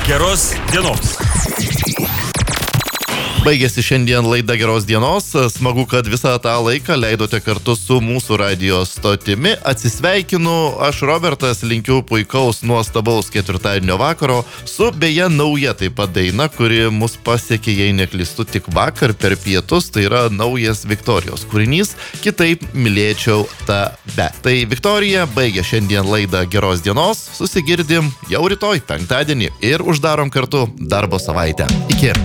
Geros dienos. Baigėsi šiandien laida Geros dienos. Smagu, kad visą tą laiką leidote kartu su mūsų radijo stotimi. Atsisveikinu, aš Robertas, linkiu puikaus, nuostabaus ketvirtadienio vakaro su beje nauja taip pat daina, kuri mus pasiekė, jei neklystu, tik vakar per pietus. Tai yra naujas Viktorijos kūrinys Kitaip mylėčiau tave. Tai Viktorija baigė šiandien laidą Geros dienos. Susigirdim jau rytoj, penktadienį, ir uždarom kartu darbo savaitę. Iki.